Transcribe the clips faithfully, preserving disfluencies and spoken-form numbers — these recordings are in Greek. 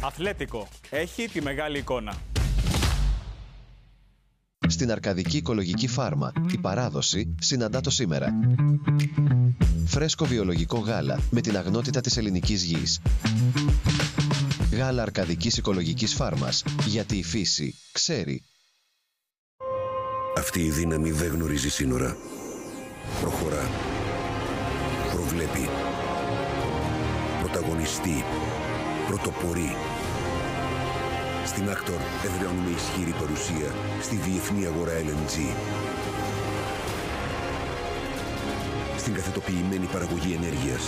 Αθλέτικο. Έχει τη μεγάλη εικόνα. Στην Αρκαδική Οικολογική Φάρμα, η παράδοση συναντά το σήμερα. Φρέσκο βιολογικό γάλα με την αγνότητα της ελληνικής γης. Γάλα Αρκαδικής Οικολογικής Φάρμας, γιατί η φύση ξέρει. Αυτή η δύναμη δεν γνωρίζει σύνορα. Προχωρά. Προβλέπει. Πρωταγωνιστεί. Πρωτοπορεί. Στην Άκτορ εδραιώνουμε ισχυρή παρουσία στη διεθνή αγορά ελ εν τζι. Στην καθετοποιημένη παραγωγή ενέργειας.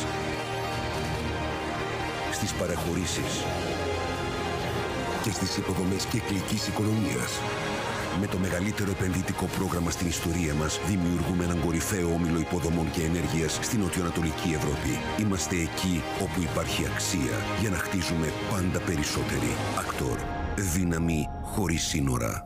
Στις παραχωρήσεις. Και στις υποδομές κυκλικής οικονομίας. Με το μεγαλύτερο επενδυτικό πρόγραμμα στην ιστορία μας, δημιουργούμε έναν κορυφαίο όμιλο υποδομών και ενέργειας στην νοτιοανατολική Ευρώπη. Είμαστε εκεί όπου υπάρχει αξία για να χτίζουμε πάντα περισσότεροι. Άκτορ. Δύναμη χωρίς σύνορα.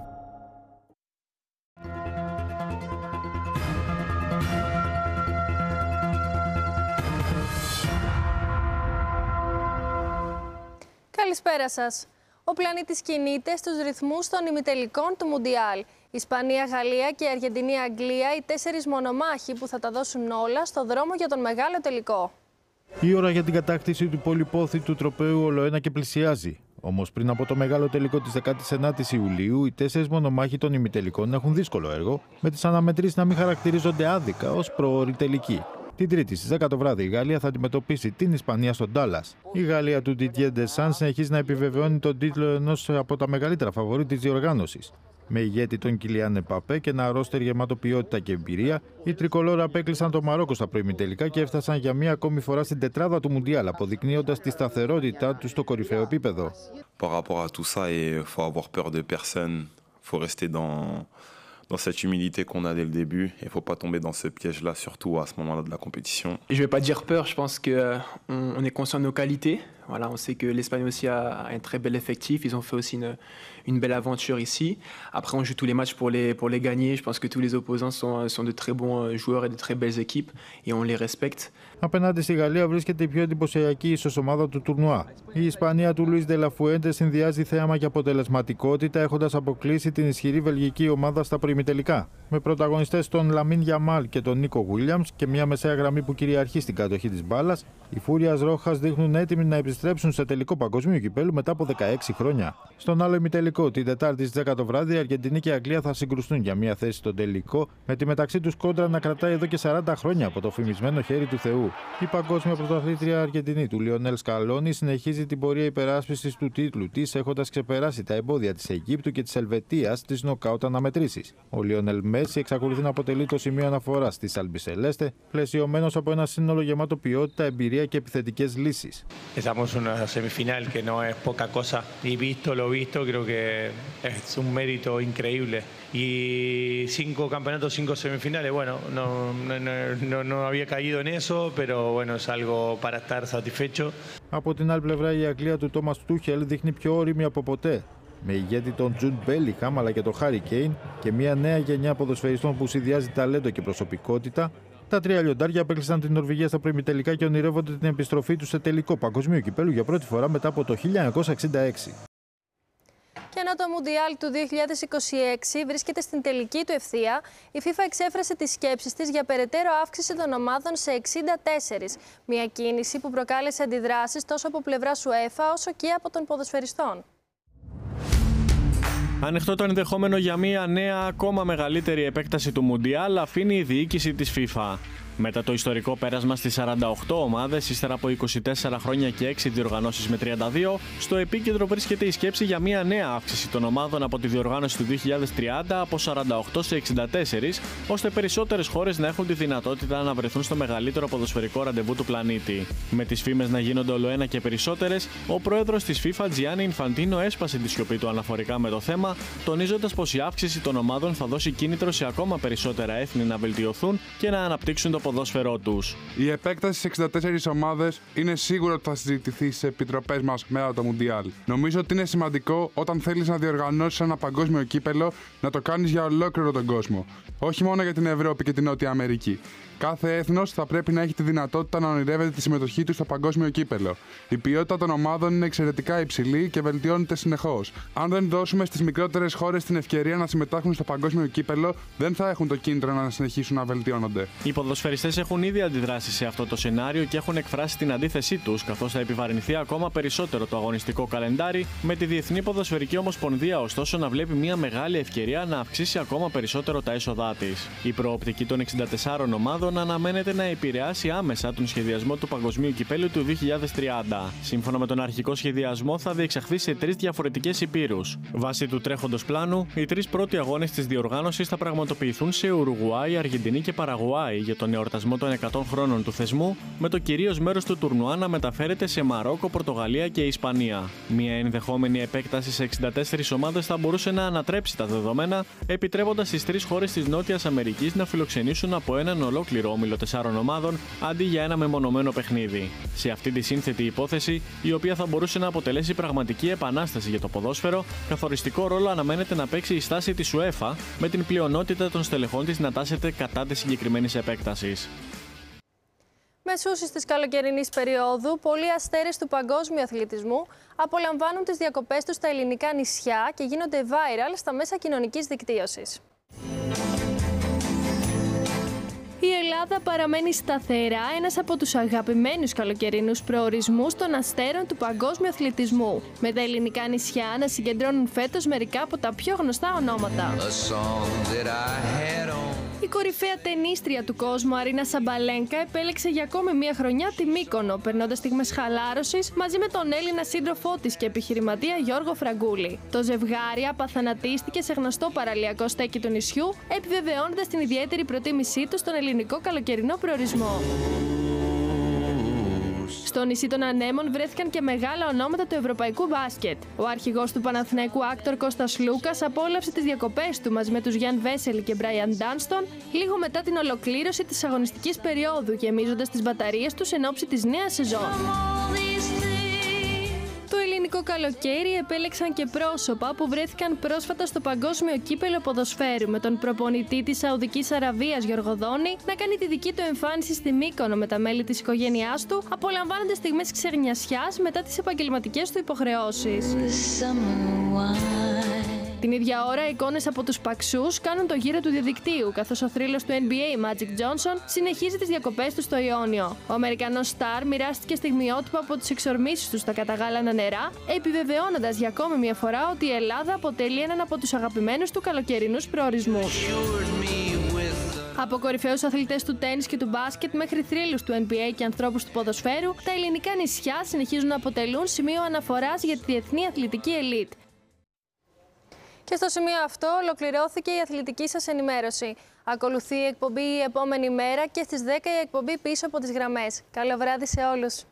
Καλησπέρα σας. Ο πλανήτης κινείται στους ρυθμούς των ημιτελικών του Μουντιάλ. Ισπανία, Γαλλία και Αργεντινή, Αγγλία, οι τέσσερις μονομάχοι που θα τα δώσουν όλα στο δρόμο για τον μεγάλο τελικό. Η ώρα για την κατάκτηση του πολυπόθητου τροπαίου ολοένα και πλησιάζει. Όμως πριν από το μεγάλο τελικό της δεκάτης ενάτης Ιουλίου, οι τέσσερις μονομάχοι των ημιτελικών έχουν δύσκολο έργο, με τις αναμετρήσεις να μην χαρακτηρίζονται άδικα ως προώρη τελική. Την Τρίτη στις δέκα το βράδυ η Γαλλία θα αντιμετωπίσει την Ισπανία στο Ντάλλας. Η Γαλλία του Didier Deschamps συνεχίζει να επιβεβαιώνει τον τίτλο ενός από τα μεγαλύτερα φαβορί της διοργάνωσης. Με ηγέτη τον Κιλιάν Εμπαπέ και ένα ρόστερ γεμάτο ποιότητα και εμπειρία, οι τρικολόρα απέκλεισαν το Μαρόκο στα προημιτελικά και έφτασαν για μία ακόμη φορά στην τετράδα του Μουντιάλ, αποδεικνύοντας τη σταθερότητά του στο κορυφαίο επίπεδο. Par rapport à tout ça, il faut avoir peur de personne, faut rester dans dans cette humilité qu'on a dès le début et il faut pas tomber dans ce piège-là, surtout à ce moment-là de la compétition. Je vais pas dire peur, je pense que on, on est conscient de nos qualités. Voilà, on sait que l'Espagne aussi a un très bel effectif, ils ont fait aussi une, une belle aventure ici. Après, on joue tous les matchs pour les, pour les gagner. Je pense que tous les opposants sont, sont de très bons joueurs et de très belles équipes et on les respecte. Απέναντι στη Γαλλία βρίσκεται η πιο εντυπωσιακή ίσως ομάδα του τουρνουά. Η Ισπανία του Λουίς Ντελαφουέντε συνδυάζει θέαμα και αποτελεσματικότητα, έχοντας αποκλείσει την ισχυρή βελγική ομάδα στα προημιτελικά. Με πρωταγωνιστές τον Λαμίν Γιαμάλ και τον Νίκο Γουίλιαμς και μια μεσαία γραμμή που κυριαρχεί στην κατοχή της μπάλας, οι Φούριας Ρόχας δείχνουν έτοιμοι να επιστρέψουν σε τελικό παγκοσμίου κυπέλου μετά από δεκαέξι χρόνια. Στον άλλο ημιτελικό, την Τετάρτη στις δέκα το βράδυ, η Αργεντινή και η Αγγλία θα συγκρουστούν για μια θέση στον τελικό, με τη μεταξύ τους κόντρα να κρατάει εδώ και σαράντα χρόνια από το φημισμένο χέρι του Θεού. Η παγκόσμια πρωταθλήτρια Αργεντινή του Λιονέλ Σκαλόνι συνεχίζει την πορεία υπεράσπισης του τίτλου της, έχοντας ξεπεράσει τα εμπόδια της Αιγύπτου και της Ελβετίας στις νοκάουτ αναμετρήσεις. Ο Λιονέλ Μέση εξακολουθεί να αποτελεί το σημείο αναφοράς της Αλμπισελέστε, πλαισιωμένος από ένα σύνολο γεμάτο ποιότητα, εμπειρία και επιθετικές λύσεις. Estamos en una semifinal que no es poca cosa y visto lo visto creo que es un mérito increíble y cinco campeonatos, cinco semifinales, bueno, no, no, no, no había caído en eso, pero bueno, es algo para estar satisfecho. Από την άλλη πλευρά, η Αγγλία του Τόμας Τούχελ δείχνει πιο όριμη από ποτέ. Με ηγέτη τον Τζουντ Μπέλιγχαμ αλλά και τον Χάρι Κέιν και μια νέα γενιά ποδοσφαιριστών που συνδυάζει ταλέντο και προσωπικότητα, τα τρία λιοντάρια απέκλεισαν την Νορβηγία στα προημιτελικά και ονειρεύονται την επιστροφή τους σε τελικό παγκοσμίου κυπέλου για πρώτη φορά μετά από το χίλια εννιακόσια εξήντα έξι. Και ενώ το Μουντιάλ του δύο χιλιάδες είκοσι έξι βρίσκεται στην τελική του ευθεία, η FIFA εξέφρασε τις σκέψεις της για περαιτέρω αύξηση των ομάδων σε εξήντα τέσσερα. Μια κίνηση που προκάλεσε αντιδράσεις τόσο από πλευράς UEFA όσο και από των ποδοσφαιριστών. Ανοιχτό το ενδεχόμενο για μια νέα ακόμα μεγαλύτερη επέκταση του Μουντιάλ αφήνει η διοίκηση της FIFA. Μετά το ιστορικό πέρασμα στις σαράντα οκτώ ομάδες, ύστερα από είκοσι τέσσερα χρόνια και έξι διοργανώσεις με τριάντα δύο, στο επίκεντρο βρίσκεται η σκέψη για μια νέα αύξηση των ομάδων από τη διοργάνωση του δύο χιλιάδες τριάντα από σαράντα οκτώ σε εξήντα τέσσερα, ώστε περισσότερες χώρες να έχουν τη δυνατότητα να βρεθούν στο μεγαλύτερο ποδοσφαιρικό ραντεβού του πλανήτη. Με τις φήμες να γίνονται ολοένα και περισσότερες, ο πρόεδρος της FIFA, Gianni Infantino, έσπασε τη σιωπή του αναφορικά με το θέμα, τονίζοντας πως η αύξηση των ομάδων θα δώσει κίνητρο σε ακόμα περισσότερα έθνη να βελτιωθούν και να αναπτύξουν το ποδοσφαιρικό ποδόσφαιρό τους. Η επέκταση σε εξήντα τέσσερις ομάδες είναι σίγουρο ότι θα συζητηθεί στις επιτροπές μας μετά το Μουντιάλ. Νομίζω ότι είναι σημαντικό όταν θέλεις να διοργανώσεις ένα παγκόσμιο κύπελο να το κάνεις για ολόκληρο τον κόσμο. Όχι μόνο για την Ευρώπη και την Νότια Αμερική. Κάθε έθνος θα πρέπει να έχει τη δυνατότητα να ονειρεύεται τη συμμετοχή του στο παγκόσμιο κύπελο. Η ποιότητα των ομάδων είναι εξαιρετικά υψηλή και βελτιώνεται συνεχώς. Αν δεν δώσουμε στις μικρότερες χώρες την ευκαιρία να συμμετάσχουν στο παγκόσμιο κύπελο, δεν θα έχουν το κίνητρο να συνεχίσουν να βελτιώνονται. Οι ποδοσφαιριστές έχουν ήδη αντιδράσει σε αυτό το σενάριο και έχουν εκφράσει την αντίθεσή τους, καθώς θα επιβαρυνθεί ακόμα περισσότερο το αγωνιστικό καλεντάρι, με τη Διεθνή Ποδοσφαιρική Ομοσπονδία ωστόσο να βλέπει μια μεγάλη ευκαιρία να αυξήσει ακόμα περισσότερο τα έσοδά της. Η προοπτική των εξήντα τεσσάρων ομάδων αναμένεται να επηρεάσει άμεσα τον σχεδιασμό του Παγκοσμίου Κυπέλλου του δύο χιλιάδες τριάντα. Σύμφωνα με τον αρχικό σχεδιασμό, θα διεξαχθεί σε τρεις διαφορετικές ηπείρους. Βάσει του τρέχοντος πλάνου, οι τρεις πρώτοι αγώνες της διοργάνωσης θα πραγματοποιηθούν σε Ουρουγουάη, Αργεντινή και Παραγουάη για τον εορτασμό των εκατό χρόνων του θεσμού, με το κυρίως μέρος του τουρνουά να μεταφέρεται σε Μαρόκο, Πορτογαλία και Ισπανία. Μια ενδεχόμενη επέκταση σε εξήντα τέσσερις ομάδες θα μπορούσε να ανατρέψει τα δεδομένα, επιτρέποντας στις τρεις χώρες της Νότιας Αμερικής να φιλοξενήσουν από έναν ολόκληρο όμιλο τεσσάρων ομάδων αντί για ένα μεμονωμένο παιχνίδι. Σε αυτή τη σύνθετη υπόθεση, η οποία θα μπορούσε να αποτελέσει πραγματική επανάσταση για το ποδόσφαιρο, καθοριστικό ρόλο αναμένεται να παίξει η στάση της UEFA, με την πλειονότητα των στελεχών της να τάσεται κατά της συγκεκριμένης επέκτασης. Μεσούσης της καλοκαιρινής περίοδου, πολλοί αστέρες του παγκόσμιου αθλητισμού απολαμβάνουν τις διακοπές τους στα ελληνικά νησιά και γίνονται viral στα μέσα κοινωνικής δικτύωσης. Η Ελλάδα παραμένει σταθερά ένας από τους αγαπημένους καλοκαιρινούς προορισμούς των αστέρων του παγκόσμιου αθλητισμού, με τα ελληνικά νησιά να συγκεντρώνουν φέτος μερικά από τα πιο γνωστά ονόματα. Η κορυφαία τενίστρια του κόσμου, Αρίνα Σαμπαλένκα, επέλεξε για ακόμη μία χρονιά τη Μύκονο, περνώντας στιγμές χαλάρωσης μαζί με τον Έλληνα σύντροφό της και επιχειρηματία Γιώργο Φραγκούλη. Το ζευγάρι απαθανατίστηκε σε γνωστό παραλιακό στέκι του νησιού, επιβεβαιώνοντας την ιδιαίτερη προτίμησή του στον ελληνικό καλοκαιρινό προορισμό. Στο νησί των Ανέμων βρέθηκαν και μεγάλα ονόματα του ευρωπαϊκού μπάσκετ. Ο αρχηγός του Παναθηναϊκού άκτορ Κώστας Λούκας απόλαυσε τις διακοπές του μαζί με τους Γιάν Βέσελη και Μπράιαν Ντάνστον λίγο μετά την ολοκλήρωση της αγωνιστικής περίοδου, γεμίζοντας τις μπαταρίες τους εν ώψη της νέας σεζόν. Το ελληνικό καλοκαίρι επέλεξαν και πρόσωπα που βρέθηκαν πρόσφατα στο παγκόσμιο κύπελο ποδοσφαίρου, με τον προπονητή της Σαουδικής Αραβίας Γιώργο Δόνη να κάνει τη δική του εμφάνιση στη Μύκονο με τα μέλη της οικογένειάς του, απολαμβάνοντας στιγμές ξεγνιασιάς μετά τις επαγγελματικές του υποχρεώσεις. Την ίδια ώρα, εικόνες από τους Παξούς κάνουν το γύρο του διαδικτύου, καθώς ο θρύλος του N B A Magic Johnson συνεχίζει τις διακοπές του στο Ιόνιο. Ο Αμερικανός στάρ μοιράστηκε στιγμιότυπα από τις εξορμήσεις του στα καταγάλανα νερά, επιβεβαιώνοντας για ακόμη μια φορά ότι η Ελλάδα αποτελεί έναν από τους αγαπημένους του καλοκαιρινούς προορισμούς. Από κορυφαίους αθλητές του τένις και του μπάσκετ μέχρι θρύλους του N B A και ανθρώπους του ποδοσφαίρου, τα ελληνικά νησιά συνεχίζουν να αποτελούν σημείο αναφοράς για τη διεθνή αθλητική ελίτ. Και στο σημείο αυτό ολοκληρώθηκε η αθλητική σας ενημέρωση. Ακολουθεί η εκπομπή η επόμενη μέρα και στις δέκα η εκπομπή πίσω από τις γραμμές. Καλό βράδυ σε όλους.